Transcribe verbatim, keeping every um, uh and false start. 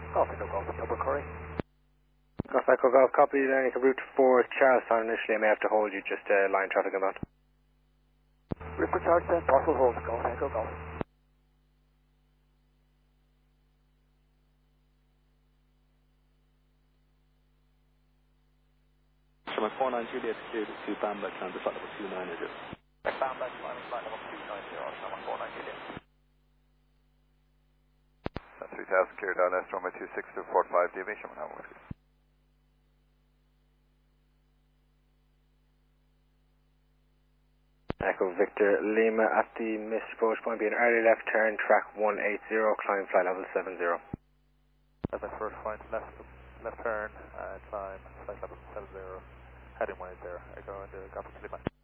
Golf Echo Golf Double Curry. Golf Echo Golf, copy then. You can route for Charlestown initially. I may have to hold you, just uh, line traffic about. Route for Charlestown, possible hold. Golf Echo Golf. Instrument four nine Juliet cleared to Bambeck and the flight level two nine zero. Bambeck, flight level two nine zero, Instrument four nine Juliet. three thousand clear down, S runway two six two four five, deviation, one whiskey. Echo Victor Lima at the missed approach point, be an early left turn, track one eighty, climb flight level seven zero. That's my first point, left left turn, uh, climb, flight level seven zero, heading one eighty, Echo into Golf Lima.